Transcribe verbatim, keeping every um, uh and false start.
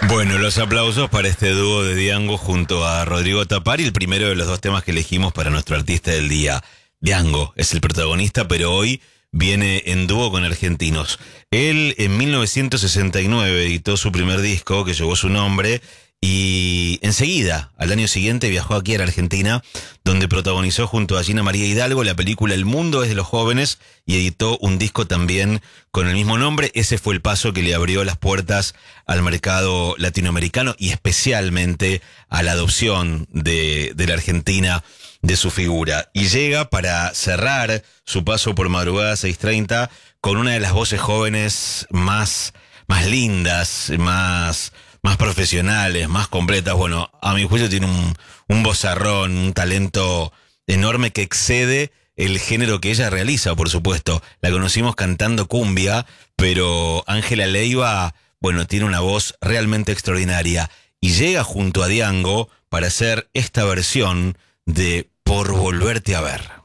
Bueno, los aplausos para este dúo de Diango junto a Rodrigo Tapari, el primero de los dos temas que elegimos para nuestro artista del día. Diango es el protagonista, pero hoy viene en dúo con argentinos. Él en mil novecientos sesenta y nueve editó su primer disco que llevó su nombre y enseguida, al año siguiente, viajó aquí a la Argentina, donde protagonizó junto a Gina María Hidalgo la película El Mundo es de los Jóvenes y editó un disco también con el mismo nombre. Ese fue el paso que le abrió las puertas al mercado latinoamericano y especialmente a la adopción de, de la Argentina de su figura. Y llega para cerrar su paso por Madrugada seiscientos treinta con una de las voces jóvenes más, más lindas, más... más profesionales, más completas. Bueno, a mi juicio tiene un, un vozarrón, un talento enorme que excede el género que ella realiza, por supuesto. La conocimos cantando cumbia, pero Ángela Leiva, bueno, tiene una voz realmente extraordinaria y llega junto a Diango para hacer esta versión de Por Volverte a Ver.